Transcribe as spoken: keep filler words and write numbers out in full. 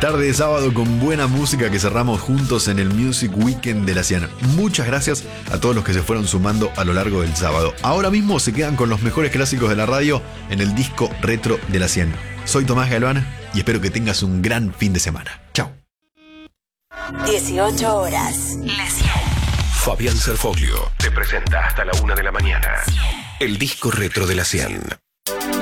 Tarde de sábado con buena música que cerramos juntos en el Music Weekend de la cien. Muchas gracias a todos los que se fueron sumando a lo largo del sábado. Ahora mismo se quedan con los mejores clásicos de la radio en el disco retro de la cien. Soy Tomás Galván y espero que tengas un gran fin de semana. Chao. dieciocho horas. La cien. Fabián Serfoglio te presenta hasta la una de la mañana el disco retro de la cien.